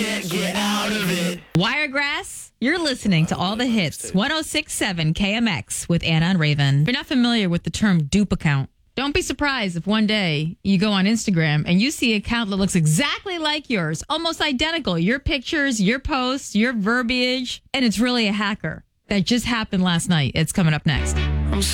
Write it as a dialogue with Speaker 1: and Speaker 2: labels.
Speaker 1: Get out of it.
Speaker 2: Wiregrass, you're listening to all the hits. 1067 KMX with Anna and Raven. If you're not familiar with the term dupe account, don't be surprised if one day you go on Instagram and you see an account that looks exactly like yours, almost identical. Your pictures, your posts, your verbiage, and it's really a hacker. That just happened last night. It's coming up next.